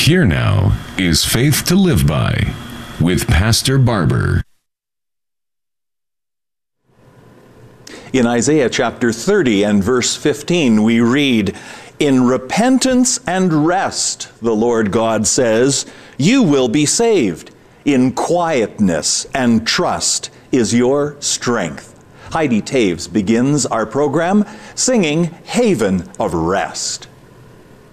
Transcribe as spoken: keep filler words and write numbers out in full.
Here now is Faith to Live By with Pastor Barber. In Isaiah chapter thirty and verse fifteen, we read, "In repentance and rest, the Lord God says, you will be saved. In quietness and trust is your strength." Heidi Taves begins our program singing Haven of Rest.